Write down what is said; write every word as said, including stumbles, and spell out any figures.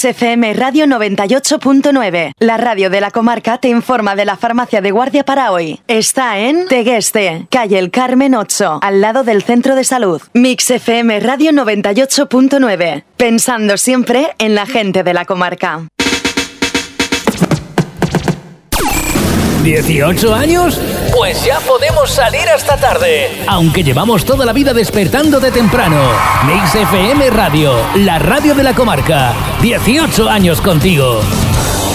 Mix F M Radio noventa y ocho punto nueve. La radio de la comarca te informa de la farmacia de guardia para hoy. Está en Tegueste, calle El Carmen ocho, al lado del centro de salud. Mix F M Radio noventa y ocho punto nueve. Pensando siempre en la gente de la comarca. ¿dieciocho años? Pues ya podemos salir hasta tarde. Aunque llevamos toda la vida despertando de temprano. Mix F M Radio, la radio de la comarca. dieciocho años contigo.